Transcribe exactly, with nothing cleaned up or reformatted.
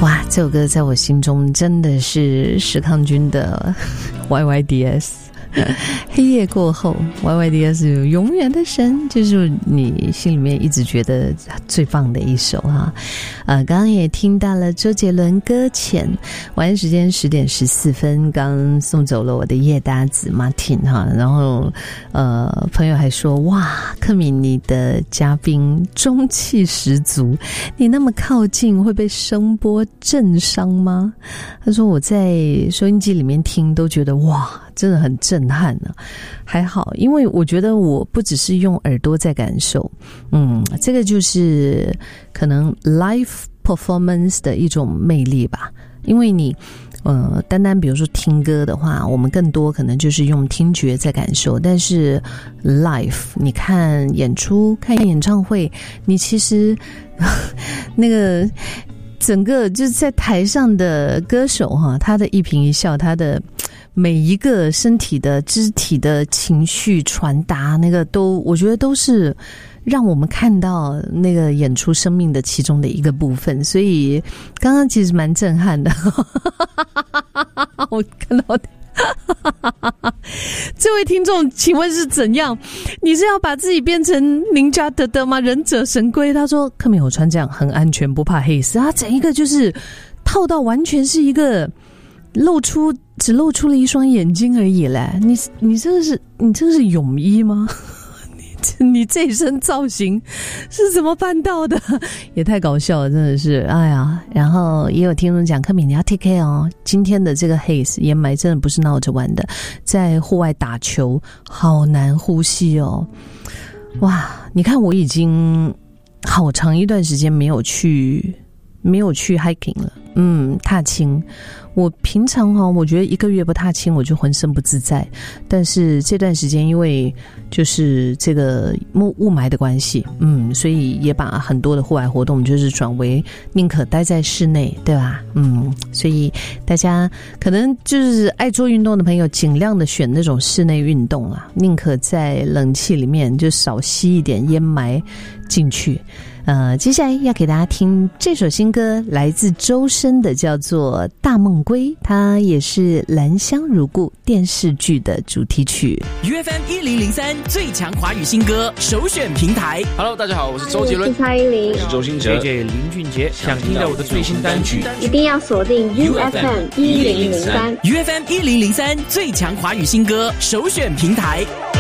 哇，这首歌在我心中真的是石康君的 Y Y D S 黑夜过后 Y Y D S 永远的神，就是你心里面一直觉得最棒的一首哈。呃，刚刚也听到了周杰伦搁浅，晚安时间十点十四分，刚送走了我的叶搭子 Martin 哈，然后呃，朋友还说哇，克敏你的嘉宾中气十足，你那么靠近会被声波震伤吗？他说我在收音机里面听都觉得哇，真的很震撼呢、啊。还好，因为我觉得我不只是用耳朵在感受，嗯，这个就是可能 live performance 的一种魅力吧。因为你呃，单单比如说听歌的话，我们更多可能就是用听觉在感受，但是 live 你看演出看演唱会，你其实那个整个就是在台上的歌手哈，他的一颦一笑，他的每一个身体的肢体的情绪传达，那个都我觉得都是让我们看到那个演出生命的其中的一个部分，所以刚刚其实蛮震撼的我看到这位听众请问是怎样，你是要把自己变成宁加德德吗？忍者神龟？他说克敏我穿这样很安全，不怕黑死，他整一个就是套到完全是一个露出只露出了一双眼睛而已嘞，你你这个是你这个是泳衣吗？你你这一身造型是怎么办到的？也太搞笑了，真的是哎呀！然后也有听众讲，克敏你要 take care 哦，今天的这个 haze 烟霾真的不是闹着玩的，在户外打球好难呼吸哦。哇，你看我已经好长一段时间没有去没有去 hiking 了，嗯，踏青。我平常哈，我觉得一个月不踏青我就浑身不自在，但是这段时间因为就是这个雾雾霾的关系，嗯，所以也把很多的户外活动就是转为宁可待在室内，对吧？嗯，所以大家可能就是爱做运动的朋友，尽量的选那种室内运动啊，宁可在冷气里面就少吸一点烟霾进去。呃，接下来要给大家听这首新歌，来自周深的，叫做《大梦归》，它也是《兰香如故》电视剧的主题曲。 U F M 一零零三最强华语新歌首选平台。 Hello， 大家好，我是周杰伦， 我是蔡依林， 我是周兴哲 ，J J 林俊杰。想听到我的最新单曲， 一定要锁定 U F M 一零零三 U F M 一零零三最强华语新歌首选平台。